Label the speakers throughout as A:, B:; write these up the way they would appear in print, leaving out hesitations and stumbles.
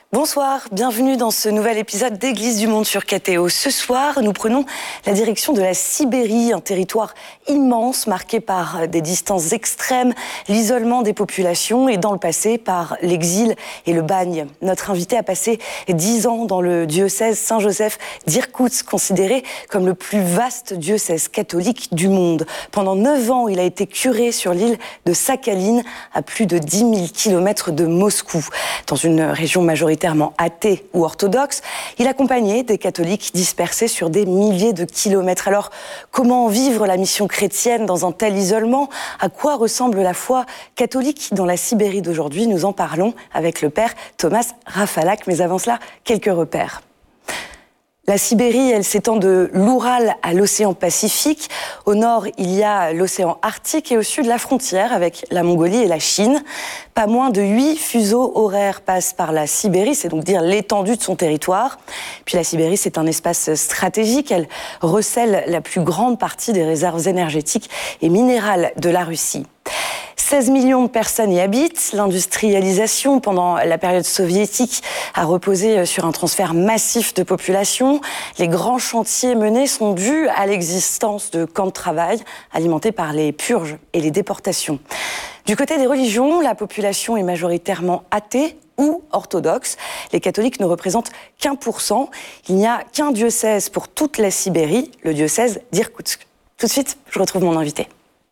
A: Bonsoir, bienvenue dans ce nouvel épisode d'Église du Monde sur KTO. Ce soir, nous prenons la direction de la Sibérie, un territoire immense marqué par des distances extrêmes, l'isolement des populations et dans le passé par l'exil et le bagne. Notre invité a passé 10 ans dans le diocèse Saint-Joseph d'Irkoutsk, considéré comme le plus vaste diocèse catholique du monde. Pendant 9 ans, il a été curé sur l'île de Sakhaline, à plus de 10 000 km de Moscou. Dans une région majoritairement athée ou orthodoxe, il accompagnait des catholiques dispersés sur des milliers de kilomètres. Alors, comment vivre la mission chrétienne dans un tel isolement? À quoi ressemble la foi catholique dans la Sibérie d'aujourd'hui? Nous en parlons avec le père Thomas Rafalak. Mais avant cela, quelques repères. La Sibérie, elle s'étend de l'Oural à l'océan Pacifique. Au nord, il y a l'océan Arctique et au sud, la frontière avec la Mongolie et la Chine. Pas moins de 8 fuseaux horaires passent par la Sibérie, c'est donc dire l'étendue de son territoire. Puis la Sibérie, c'est un espace stratégique. Elle recèle la plus grande partie des réserves énergétiques et minérales de la Russie. 16 millions de personnes y habitent. L'industrialisation pendant la période soviétique a reposé sur un transfert massif de population. Les grands chantiers menés sont dus à l'existence de camps de travail alimentés par les purges et les déportations. Du côté des religions, la population est majoritairement athée ou orthodoxe. Les catholiques ne représentent qu'1%. Il n'y a qu'un diocèse pour toute la Sibérie, le diocèse d'Irkoutsk. Tout de suite, je retrouve mon invité.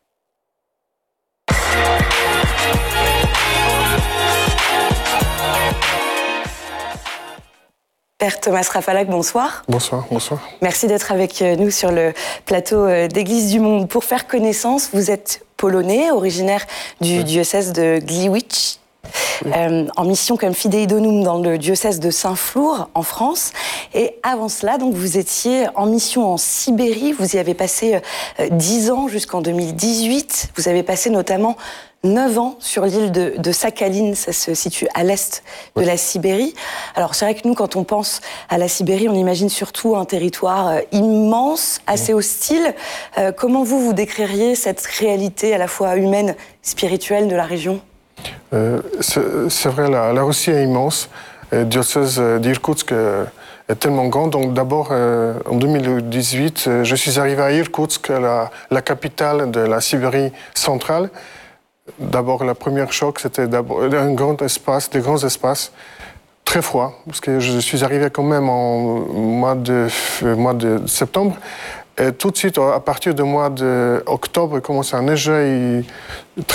A: Père Thomas Rafalak, bonsoir.
B: Bonsoir, bonsoir.
A: Merci d'être avec nous sur le plateau d'Église du Monde. Pour faire connaissance, vous êtes polonais, originaire du diocèse de Gliwice, en mission comme fidei donum dans le diocèse de Saint-Flour, en France. Et avant cela, donc, vous étiez en mission en Sibérie. Vous y avez passé 10 ans jusqu'en 2018. Vous avez passé notamment 9 ans sur l'île de Sakhaline, ça se situe à l'est de la Sibérie. Alors c'est vrai que nous, quand on pense à la Sibérie, on imagine surtout un territoire immense, assez hostile. Comment vous décririez cette réalité à la fois humaine, spirituelle de la région?
B: C'est vrai, la Russie est immense. Le diocèse d'Irkoutsk est tellement grand. Donc d'abord, en 2018, je suis arrivé à Irkoutsk, la capitale de la Sibérie centrale. D'abord, le premier choc, c'était un grand espace, des grands espaces, très froids, parce que je suis arrivé quand même en mois de septembre. Et tout de suite, à partir du mois d'octobre, il commençait à neiger